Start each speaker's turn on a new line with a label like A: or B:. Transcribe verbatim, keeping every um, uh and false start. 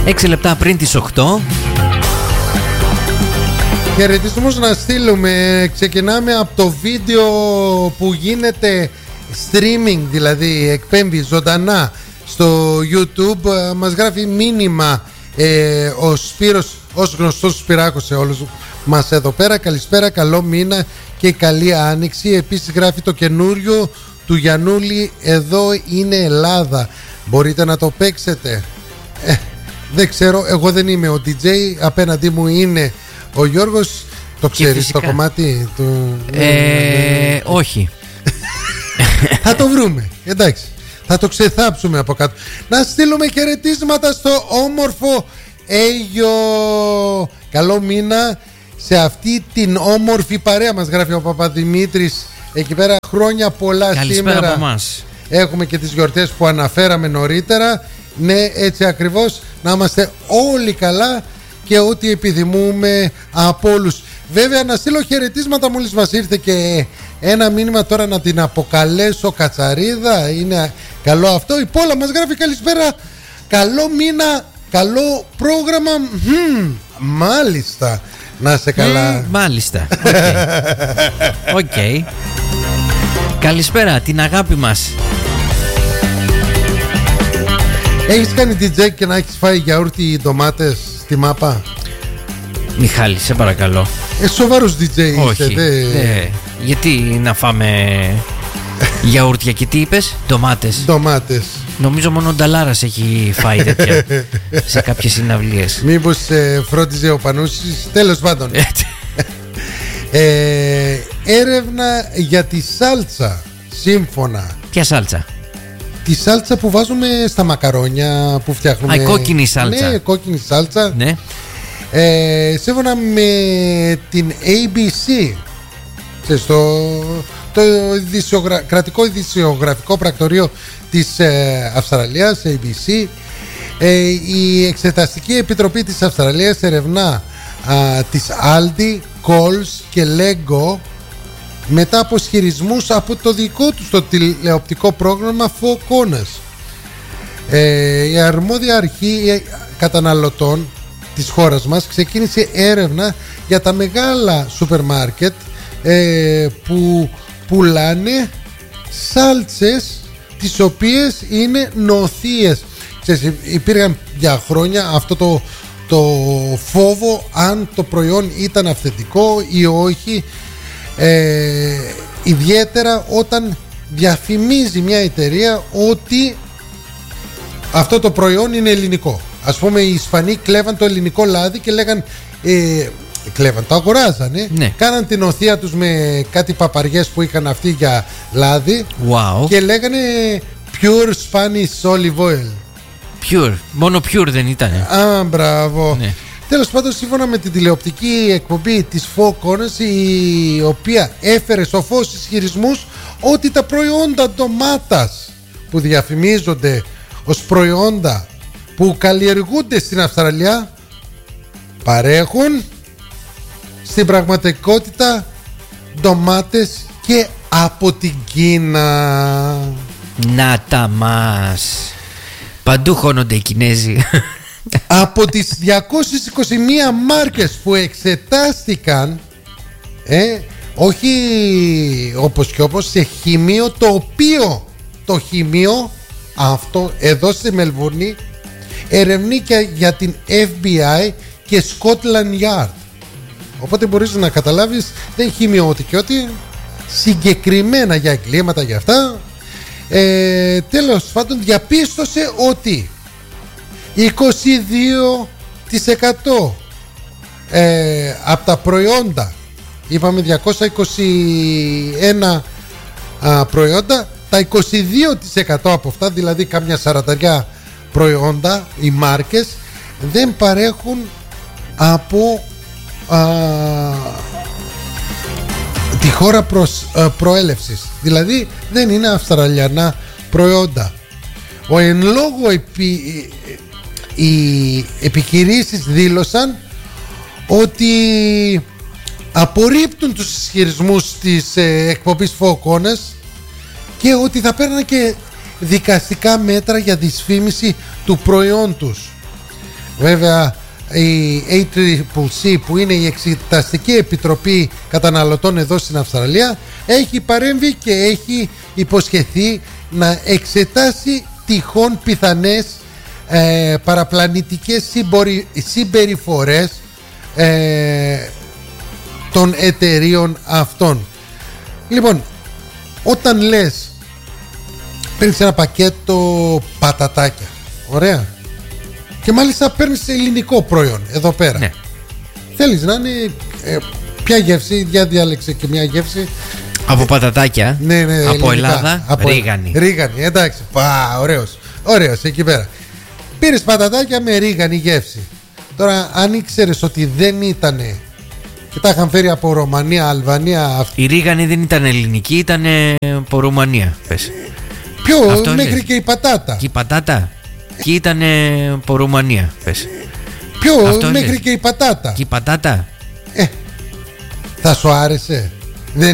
A: έξι λεπτά πριν τις οκτώ.
B: Χαιρετισμούς να στείλουμε. Ξεκινάμε από το βίντεο που γίνεται streaming, δηλαδή εκπέμπει ζωντανά στο YouTube. Μας γράφει μήνυμα ε, ο Σπύρος, ως γνωστός Σπυράκος σε όλους μας εδώ πέρα. Καλησπέρα, καλό μήνα και καλή άνοιξη. Επίσης γράφει το καινούριο του Γιαννούλη, εδώ είναι Ελλάδα, μπορείτε να το παίξετε? ε, Δεν ξέρω, εγώ δεν είμαι ο ντι τζέι, απέναντί μου είναι ο Γιώργος. Το ξέρεις το κομμάτι του?
A: ε, Όχι.
B: Θα το βρούμε, εντάξει, θα το ξεθάψουμε από κάτω. Να στείλουμε χαιρετίσματα στο όμορφο Αίγιο. Καλό μήνα σε αυτή την όμορφη παρέα, μας γράφει ο Παπαδημήτρης. Εκεί πέρα χρόνια πολλά.
A: Καλησπέρα
B: σήμερα
A: από εμάς.
B: Έχουμε και τις γιορτές που αναφέραμε νωρίτερα. Ναι, έτσι ακριβώς. Να είμαστε όλοι καλά και ό,τι επιθυμούμε από όλους. Βέβαια να στείλω χαιρετίσματα, μόλις μας ήρθε και ένα μήνυμα τώρα να την αποκαλέσω Κατσαρίδα. Είναι καλό αυτό. Η Πόλα μας γράφει καλησπέρα, καλό μήνα, καλό πρόγραμμα. Μ, μάλιστα. Να είσαι καλά.
A: Mm, μάλιστα. Οκ. Okay. Okay. Καλησπέρα, την αγάπη μας.
B: Έχεις κάνει ντι τζέι και να έχεις φάει γιαούρτι ντομάτες στη μάπα?
A: Μιχάλη, σε παρακαλώ.
B: Ε, σοβαρός ντι τζέι
A: Όχι,
B: είσαι, δε...
A: δε. Γιατί να φάμε γιαούρτια και τι είπες? Ντομάτες.
B: Ντομάτες.
A: Νομίζω μόνο ο Νταλάρας έχει φάει τέτοια σε κάποιες συναυλίες.
B: Μήπως ε, φρόντιζε ο Πανούσης? Τέλος πάντων. ε, Έρευνα για τη σάλτσα. Σύμφωνα.
A: Ποια σάλτσα?
B: Τη σάλτσα που βάζουμε στα μακαρόνια που φτιάχνουμε.
A: Α, η κόκκινη σάλτσα.
B: Ναι, κόκκινη σάλτσα.
A: Ναι.
B: ε, Σύμφωνα με την έι μπι σι, στο το ειδησιογρα... κρατικό ειδησιογραφικό πρακτορείο της ε, Αυστραλίας, έι μπι σι, ε, η Εξεταστική Επιτροπή της Αυστραλίας ερευνά α, της Aldi, Coles και Lego μετά από ισχυρισμούς από το δικό τους το τηλεοπτικό πρόγραμμα Four Corners. Ε, η αρμόδια αρχή καταναλωτών της χώρας μας ξεκίνησε έρευνα για τα μεγάλα σούπερ μάρκετ ε, που πουλάνε σάλτσες τις οποίες είναι νοθείες. Ξέρεις, υπήρχαν για χρόνια αυτό το, το φόβο αν το προϊόν ήταν αυθεντικό ή όχι, ε, ιδιαίτερα όταν διαφημίζει μια εταιρεία ότι αυτό το προϊόν είναι ελληνικό. Ας πούμε οι Ισπανοί κλέβαν το ελληνικό λάδι και λέγαν ε, κλέβαν, το αγοράζανε, ναι. Κάναν την οθεία τους με κάτι παπαριές που είχαν αυτοί για λάδι.
A: Wow.
B: Και λέγανε pure Spanish olive oil.
A: Pure, μόνο pure δεν ήταν?
B: Α, μπράβο, ναι. Τέλος πάντων, σύμφωνα με την τηλεοπτική εκπομπή της Four Corners, η οποία έφερε στο φως ισχυρισμούς ότι τα προϊόντα ντομάτας που διαφημίζονται ως προϊόντα που καλλιεργούνται στην Αυστραλία παρέχουν στην πραγματικότητα ντομάτες και από την Κίνα.
A: Να τα μας. Παντού χώνονται οι Κινέζοι.
B: Από τις διακόσιες είκοσι μία μάρκες που εξετάστηκαν, ε, όχι όπως και όπως, σε χημείο, το οποίο το χημείο αυτό εδώ στη Μελβούρνη ερευνεί και για την εφ μπι άι και Scotland Yard. Οπότε μπορείς να καταλάβεις, δεν χημειώθηκε ότι συγκεκριμένα για εγκλήματα για αυτά. ε, Τέλος πάντων, διαπίστωσε ότι είκοσι δύο τοις εκατό ε, από τα προϊόντα, είπαμε διακόσια είκοσι ένα α, προϊόντα, τα είκοσι δύο τοις εκατό από αυτά, δηλαδή κάμια σαρανταριά προϊόντα, οι μάρκες δεν παρέχουν από α, τη χώρα προς, α, προέλευσης, δηλαδή δεν είναι αυστραλιανά προϊόντα. Ο εν λόγω επί, οι επιχειρήσεις δήλωσαν ότι απορρίπτουν τους ισχυρισμούς της ε, εκπομπής Four Corners και ότι θα παίρνουν και δικαστικά μέτρα για δυσφήμιση του προϊόν τους. Βέβαια η έι σι σι σι, που είναι η Εξεταστική Επιτροπή Καταναλωτών εδώ στην Αυστραλία, έχει παρέμβει και έχει υποσχεθεί να εξετάσει τυχόν πιθανές ε, παραπλανητικές συμπορι, συμπεριφορές ε, των εταιρείων αυτών. Λοιπόν, όταν λες παίρνεις ένα πακέτο πατατάκια, ωραία, και μάλιστα παίρνεις ελληνικό προϊόν εδώ πέρα, ναι. Θέλεις να είναι ε, ποια γεύση, για διάλεξε και μια γεύση. Από
A: πατατάκια,
B: ναι, ναι,
A: από
B: ελληνικά.
A: Ελλάδα, από ρίγανη.
B: Ρίγανη, εντάξει, πα, ωραίος, ωραίος εκεί πέρα. Πήρες πατατάκια με ρίγανη γεύση. Τώρα αν ήξερες ότι δεν ήτανε και τα είχαν φέρει από Ρωμανία, Αλβανία.
A: Η ρίγανη δεν ήταν ελληνική, ήταν από Ρουμανία. Πες.
B: Ποιο, αυτό μέχρι λες. Και η πατάτα.
A: Και η πατάτα. Και ήταν από Ρουμανία. Πες.
B: Ποιο, αυτό μέχρι λες. Και η πατάτα.
A: Και η πατάτα.
B: Ε, θα σου άρεσε.